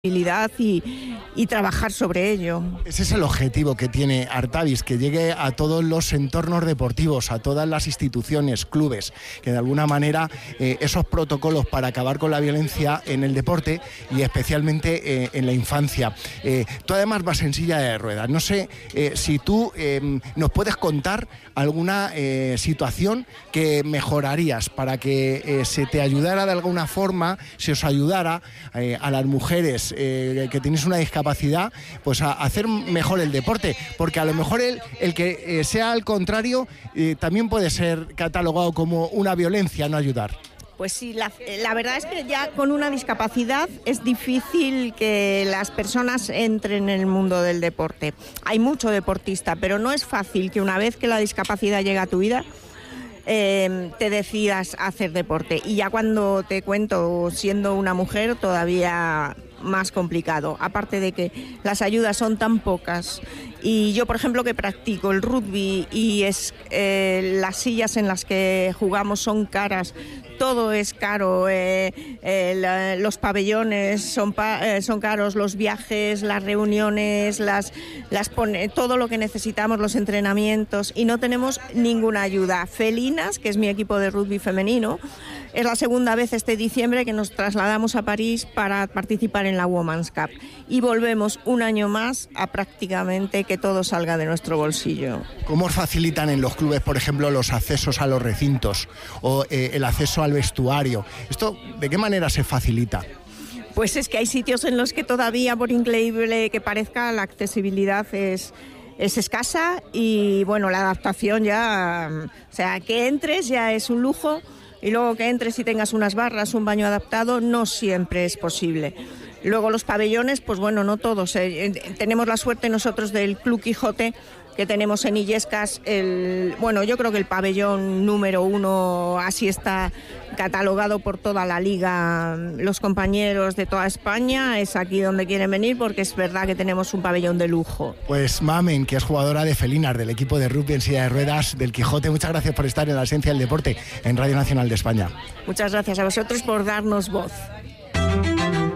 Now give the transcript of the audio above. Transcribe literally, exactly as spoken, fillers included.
Y, y trabajar sobre ello. Ese es el objetivo que tiene Artavis, que llegue a todos los entornos deportivos, a todas las instituciones, clubes, que de alguna manera eh, esos protocolos para acabar con la violencia en el deporte y especialmente eh, en la infancia. Eh, tú además vas en silla de ruedas. No sé eh, si tú eh, nos puedes contar alguna eh, situación que mejorarías para que eh, se te ayudara de alguna forma, se os ayudara eh, a las mujeres Eh, que tienes una discapacidad, pues a, a hacer mejor el deporte, porque a lo mejor el, el que eh, sea al contrario eh, también puede ser catalogado como una violencia, no ayudar. Pues sí, la, la verdad es que ya con una discapacidad es difícil que las personas entren en el mundo del deporte. Hay mucho deportista, pero no es fácil que una vez que la discapacidad llega a tu vida, Eh, te decidas hacer deporte. Y ya cuando te cuento, siendo una mujer, todavía más complicado. Aparte de que las ayudas son tan pocas. Y yo, por ejemplo, que practico el rugby y es eh, las sillas en las que jugamos son caras, todo es caro, eh, eh, la, los pabellones son, pa, eh, son caros, los viajes, las reuniones, las, las pone, todo lo que necesitamos, los entrenamientos, y no tenemos ninguna ayuda. Felinas, que es mi equipo de rugby femenino, es la segunda vez este diciembre que nos trasladamos a París para participar en la Women's Cup y volvemos un año más a prácticamente que todo salga de nuestro bolsillo. ¿Cómo os facilitan en los clubes, por ejemplo, los accesos a los recintos o eh, el acceso al vestuario? ¿Esto de qué manera se facilita? Pues es que hay sitios en los que todavía, por increíble que parezca, la accesibilidad es... es escasa y bueno, la adaptación ya, o sea, que entres ya es un lujo y luego que entres y tengas unas barras, un baño adaptado, no siempre es posible. Luego los pabellones, pues bueno, no todos. Eh, tenemos la suerte nosotros del Club Quijote, que tenemos en Illescas, el, bueno, yo creo que el pabellón número uno, así está catalogado por toda la liga, los compañeros de toda España, es aquí donde quieren venir porque es verdad que tenemos un pabellón de lujo. Pues Mamen, que es jugadora de Felinas, del equipo de rugby en silla de ruedas del Quijote, muchas gracias por estar en la esencia del deporte en Radio Nacional de España. Muchas gracias a vosotros por darnos voz.